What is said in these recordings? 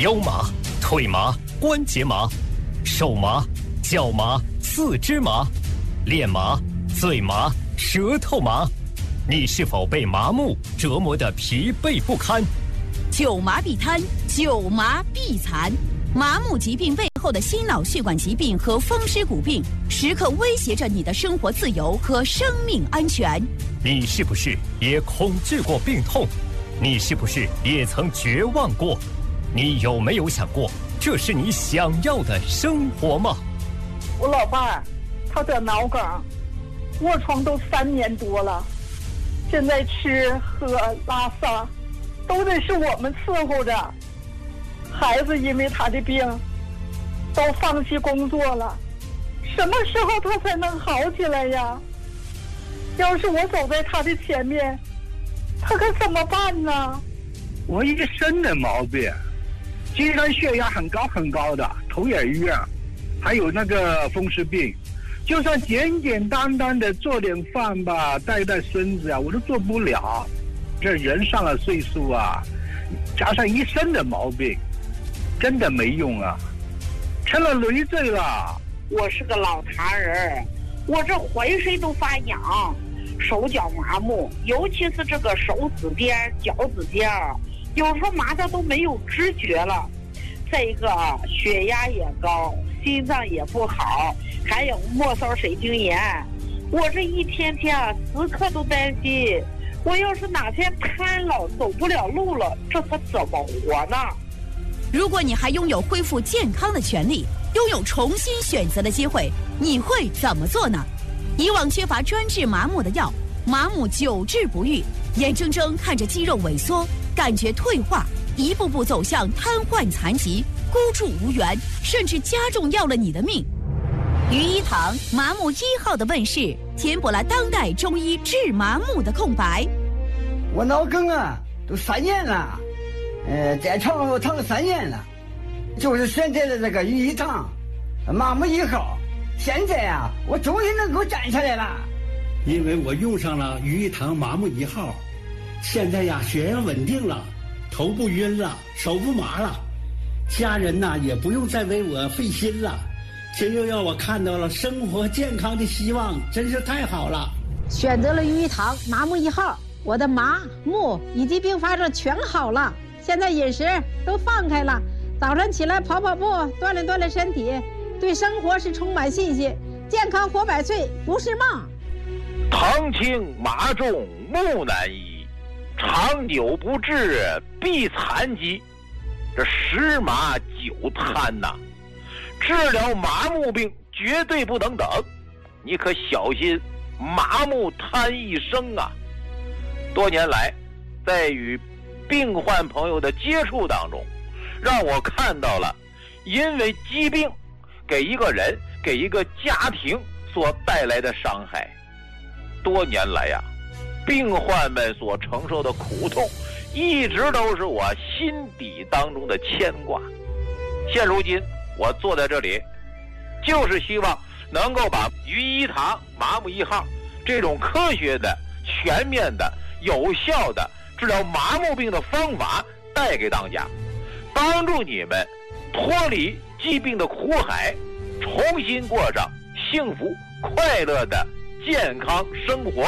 腰麻、腿麻、关节麻、手麻、脚麻、四肢麻、脸麻、嘴麻、舌头麻，你是否被麻木折磨得疲惫不堪？ 久麻必瘫，久麻必残。麻木疾病背后的心脑血管疾病和风湿骨病，时刻威胁着你的生活自由和生命安全。 你是不是也恐惧过病痛？你是不是也曾绝望过？你有没有想过，这是你想要的生活吗？ 我老伴儿，他得脑梗，卧床都3年多了，现在吃喝拉撒都得是我们伺候着。孩子因为他的病都放弃工作了，什么时候他才能好起来呀？要是我走在他的前面，他可怎么办呢？ 我一身的毛病，经常血压很高很高的，头也晕，还有那个风湿病，就算简简单单的做点饭吧，带带孙子啊，我都做不了。这人上了岁数啊，加上一身的毛病，真的没用啊，成了累赘了。 我是个老痰人，我这浑身都发痒，手脚麻木，尤其是这个手指边、脚趾尖，有时候麻的都没有知觉了。再一个血压也高，心脏也不好，还有末梢神经炎。我这一天天时刻都担心，我要是哪天瘫了，走不了路了，这可怎么活呢？ 如果你还拥有恢复健康的权利，拥有重新选择的机会，你会怎么做呢？以往缺乏专治麻木的药，麻木久治不愈，眼睁睁看着肌肉萎缩，感觉退化，一步步走向瘫痪残疾，孤注无援，甚至加重要了你的命。于一堂麻木1号的问世，填补了当代中医治麻木的空白。 我脑梗啊，都3年了，在床上躺了3年了，就是选择了这个于一堂麻木1号。现在啊，我终于能够站起来了。 因为我用上了于一堂麻木1号，现在呀血压稳定了，头不晕了，手不麻了，家人呐也不用再为我费心了，这又让我看到了生活健康的希望，真是太好了。 选择了于一堂麻木1号，我的麻木以及并发症全好了，现在饮食都放开了，早晨起来跑跑步，锻炼锻炼身体，对生活是充满信心，健康活100岁不是梦。 糖轻麻重木难医，长久不治必残疾。这10麻9瘫呐，治疗麻木病绝对不能等，你可小心麻木瘫一生啊！多年来，在与病患朋友的接触当中，让我看到了因为疾病给一个人、给一个家庭所带来的伤害。多年来呀，病患们所承受的苦痛，一直都是我心底当中的牵挂。现如今，我坐在这里，就是希望能够把于一堂麻木1号这种科学的、全面的、有效的治疗麻木病的方法带给大家，帮助你们脱离疾病的苦海，重新过上幸福快乐的健康生活。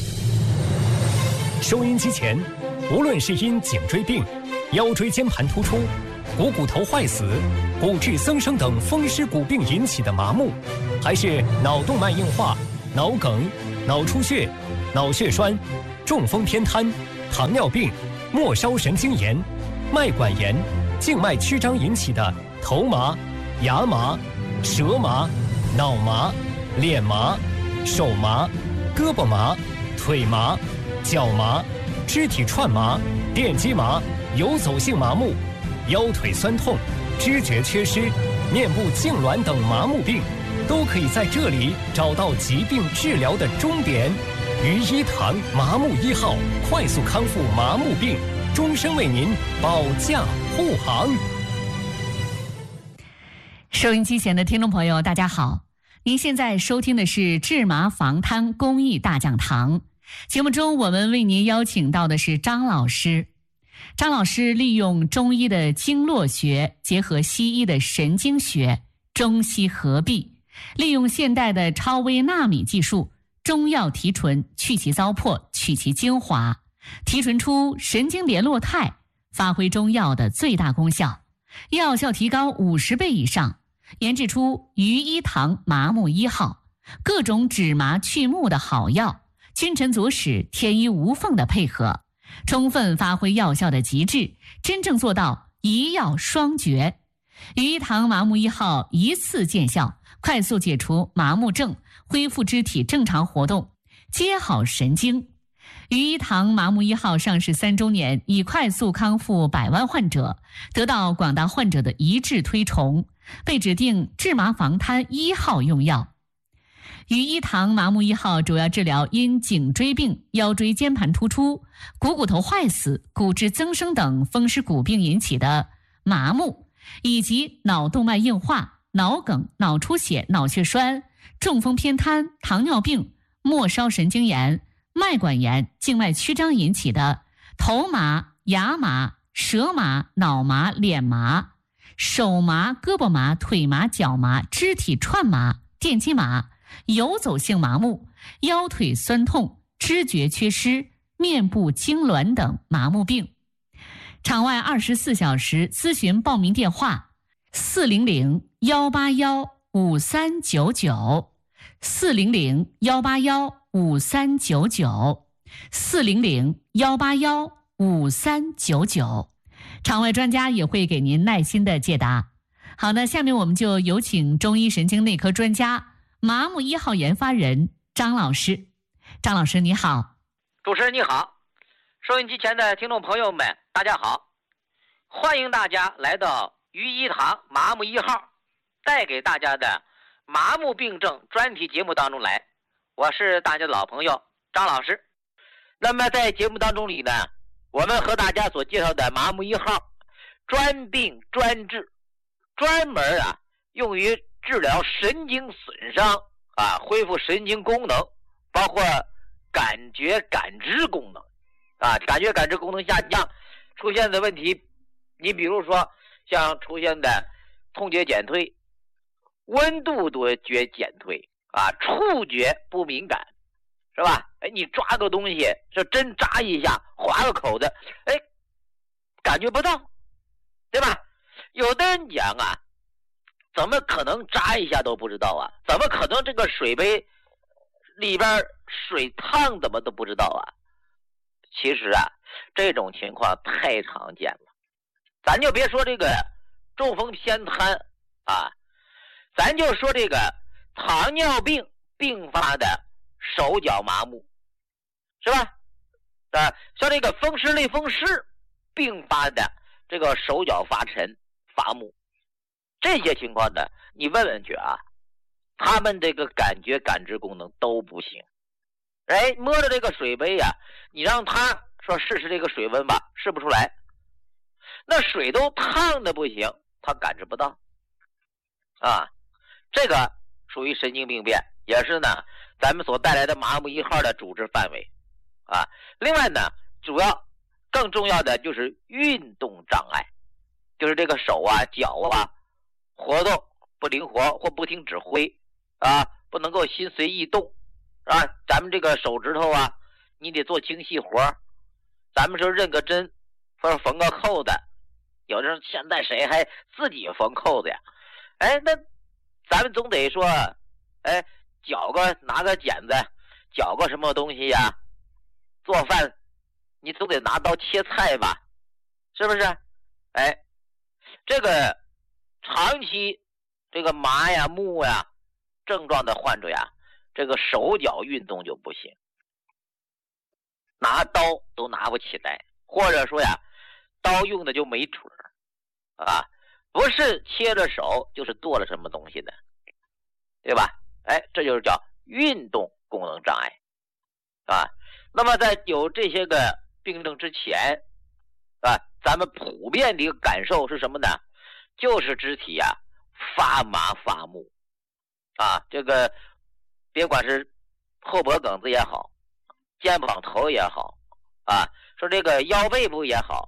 收音机前，无论是因颈椎病、腰椎间盘突出、股头坏死、骨质增生等风湿骨病引起的麻木，还是脑动脉硬化、脑梗、脑出血、脑血栓、中风偏瘫、糖尿病、末梢神经炎、脉管炎、静脉曲张引起的头麻、牙麻、舌麻、脑麻、脸麻、手麻、胳膊麻、腿麻、脚麻、肢体串麻、电击麻、游走性麻木、腰腿酸痛、知觉缺失、面部痉挛等麻木病，都可以在这里找到疾病治疗的终点。于一堂麻木1号，快速康复麻木病，终身为您保驾护航。 收音机前的听众朋友，大家好，您现在收听的是治麻防瘫公益大讲堂。节目中我们为您邀请到的是张老师。 张老师利用中医的经络学结合西医的神经学，中西合璧，利用现代的超微纳米技术，中药提纯，去其糟粕，取其精华，提纯出神经联络肽，发挥中药的最大功效，药效提高50倍以上，研制出于一堂麻木1号，各种止麻去目的好药，君臣佐使，天衣无缝的配合，充分发挥药效的极致，真正做到一药双绝。于一堂麻木1号一次见效，快速解除麻木症，恢复肢体正常活动，接好神经。于一堂麻木1号上市3周年，已快速康复100万患者，得到广大患者的一致推崇，被指定治麻防瘫1号用药。于一堂麻木1号主要治疗因颈椎病、腰椎间盘突出、股头坏死、骨质增生等风湿骨病引起的麻木，以及脑动脉硬化、脑梗、脑出血、脑血栓、中风偏瘫、糖尿病、末梢神经炎、脉管炎、静脉曲张引起的头麻、牙麻、舌麻、脑麻、脸麻、手麻、胳膊麻、腿麻、脚麻、肢体串麻、电击麻、游走性麻木、腰腿酸痛、知觉缺失、面部痉挛等麻木病。场外24小时咨询报名电话400-181-5399 400-181-5399 400-181-5399，场外专家也会给您耐心的解答。好，那下面我们就有请中医神经内科专家、麻木1号研发人张老师。张老师你好。 主持人你好，收音机前的听众朋友们大家好，欢迎大家来到于一堂麻木1号带给大家的麻木病症专题节目当中来，我是大家的老朋友张老师。那么在节目当中里呢，我们和大家所介绍的麻木1号专病专治，专门用于治疗神经损伤恢复神经功能，包括感觉感知功能感觉感知功能下降出现的问题，你比如说像出现的痛觉减退、温度多觉减退触觉不敏感，是吧？你抓个东西，这针扎一下，划个口子，感觉不到，对吧？有的人讲怎么可能扎一下都不知道怎么可能这个水杯里边水烫怎么都不知道其实这种情况太常见了。咱就别说这个中风偏瘫咱就说这个糖尿病并发的手脚麻木，是吧？像这个风湿类风湿并发的这个手脚发沉乏木，这些情况呢，你问问去他们这个感觉感知功能都不行。摸着这个水杯你让他说试试这个水温吧，试不出来。那水都烫的不行，他感知不到这个属于神经病变，也是呢咱们所带来的麻木1号的主治范围另外呢，主要更重要的就是运动障碍，就是这个手脚活动不灵活或不听指挥不能够心随意动咱们这个手指头你得做精细活，咱们说认个针或者缝个扣子，有的人现在谁还自己缝扣子呀？那咱们总得说拿个剪子绞个什么东西做饭你总得拿刀切菜吧，是不是？这个长期这个麻木症状的患者这个手脚运动就不行，拿刀都拿不起来，或者说刀用的就没准不是切了手就是剁了什么东西的，对吧？这就是叫运动功能障碍那么在有这些个病症之前咱们普遍的一个感受是什么呢？就是肢体发麻发木这个别管是后脖梗子也好，肩膀头也好说这个腰背部也好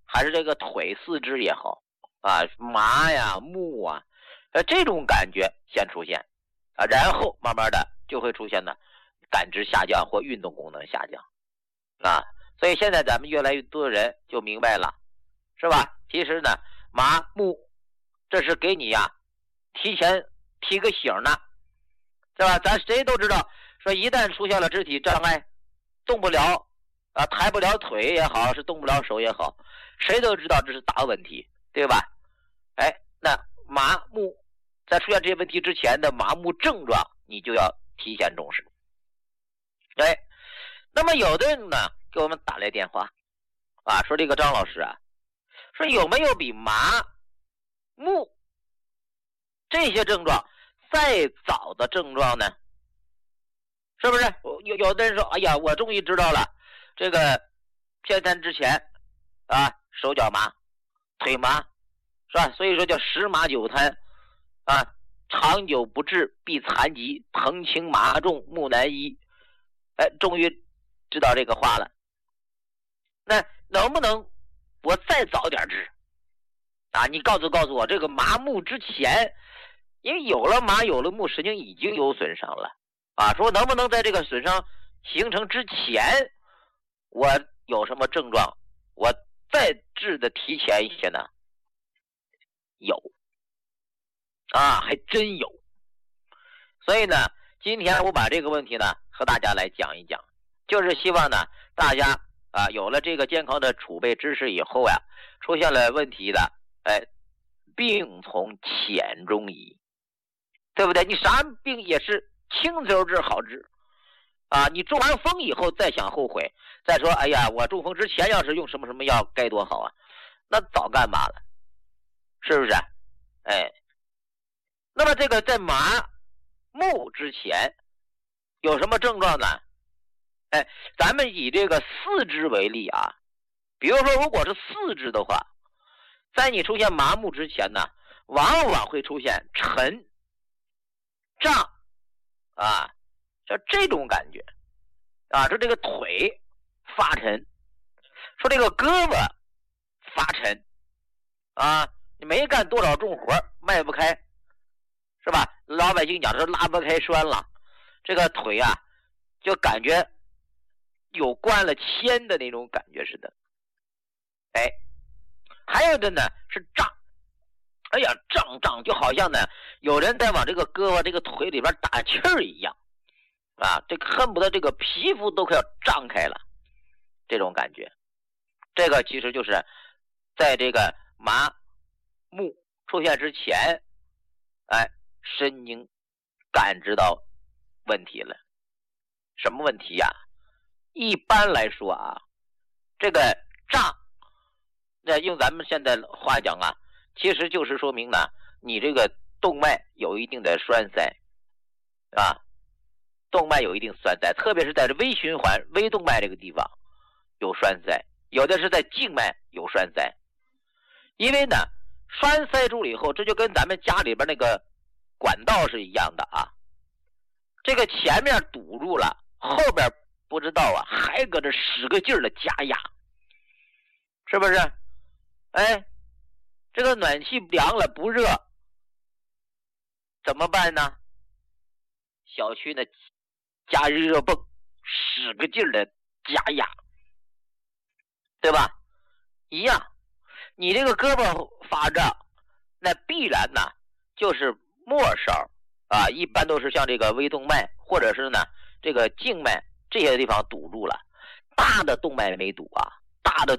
还是这个腿四肢也好啊，麻呀木啊，这种感觉先出现啊，然后慢慢的就会出现呢感知下降或运动功能下降啊。所以现在咱们越来越多的人就明白了，是吧？其实呢麻木这是给你呀提前提个醒呢，是吧？咱谁都知道说一旦出现了肢体障碍，动不了啊，抬不了腿也好，是动不了手也好，谁都知道这是大问题，对吧？哎，那麻木在出现这些问题之前的麻木症状你就要提前重视。哎，那么有的人呢给我们打来电话啊，说这个张老师啊，说有没有比麻木这些症状再早的症状呢？是不是？有的人说，哎呀，我终于知道了，这个偏瘫之前啊，手脚麻，腿麻，是吧？所以说叫十麻九瘫啊，长久不治必残疾，疼轻麻重木难医。哎，终于知道这个话了。那能不能我再早点治啊？你告诉我，这个麻木之前，因为有了麻有了木，神经已经有损伤了啊。说能不能在这个损伤形成之前，我有什么症状，我再治的提前一些呢？有啊，还真有。所以呢，今天我把这个问题呢和大家来讲一讲，就是希望呢大家啊有了这个健康的储备知识以后呀，出现了问题的，哎，病从浅中医，对不对？你啥病也是轻则治好治啊，你中完风以后再想后悔，再说哎呀，我中风之前要是用什么什么药该多好啊，那早干嘛了，是不是？哎，那么这个在麻木之前有什么症状呢？哎，咱们以这个四肢为例啊，比如说如果是四肢的话，在你出现麻木之前呢，往往会出现沉胀啊，像这种感觉啊，说这个腿发沉，说这个胳膊发沉啊，你没干多少重活迈不开，是吧？老百姓讲说拉不开栓了，这个腿啊就感觉有灌了铅的那种感觉似的。哎，还有的呢是胀，哎呀胀就好像呢有人在往这个胳膊这个腿里边打气儿一样啊，这恨不得这个皮肤都快要胀开了，这种感觉。这个其实就是在这个麻木出现之前，哎，神经感知到问题了。什么问题呀？一般来说啊，这个胀，那用咱们现在话讲啊，其实就是说明呢，你这个动脉有一定的栓塞啊，动脉有一定栓塞，特别是在微循环、微动脉这个地方有栓塞，有的是在静脉有栓塞。因为呢，栓塞住了以后，这就跟咱们家里边那个管道是一样的啊，这个前面堵住了，后边不知道啊，还搁这使个劲儿的加压，是不是？哎，这个暖气凉了不热，怎么办呢？小区呢加热泵，使个劲儿的加压，对吧？一样，你这个胳膊发胀，那必然呢就是末梢啊，一般都是像这个微动脉或者是呢这个静脉这些地方堵住了，大的动脉没堵啊，大的